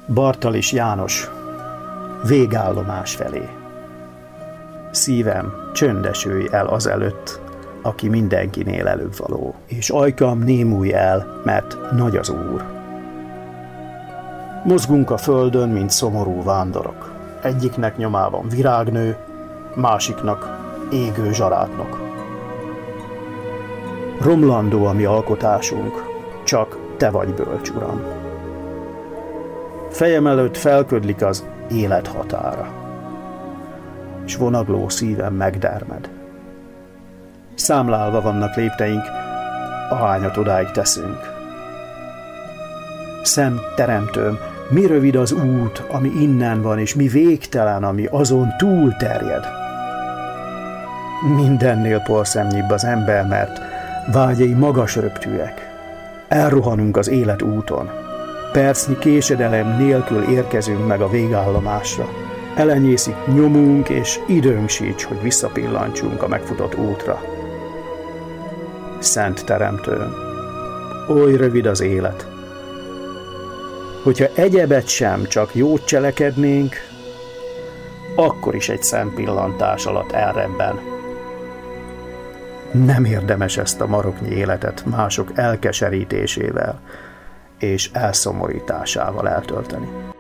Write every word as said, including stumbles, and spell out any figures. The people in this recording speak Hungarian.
Bartalis János, végállomás felé. Szívem, csöndesülj el azelőtt, aki mindenkinél előbb való, és ajkam, némulj el, mert nagy az Úr. Mozgunk a földön, mint szomorú vándorok. Egyiknek nyomában virágnő, másiknak égő zsarátnok. Romlandó a mi alkotásunk, csak te vagy bölcs, Uram. Fejem előtt felködlik az élet határa, és vonagló szívem megdermed. Számlálva vannak lépteink, ahányat odáig teszünk. Szent Teremtőm, mi rövid az út, ami innen van, és mi végtelen, ami azon túl terjed. Mindennél porszemnyibb az ember, mert vágyai magas röptűek. Elrohanunk az élet úton. Percnyi késedelem nélkül érkezünk meg a végállomásra. Elenyészik nyomunk, és időnk sincs, hogy visszapillantsunk a megfutott útra. Szent Teremtőm, oly rövid az élet. Hogyha egyebet sem, csak jót cselekednénk, akkor is egy szempillantás alatt elrebben. Nem érdemes ezt a maroknyi életet mások elkeserítésével és elszomorításával eltölteni.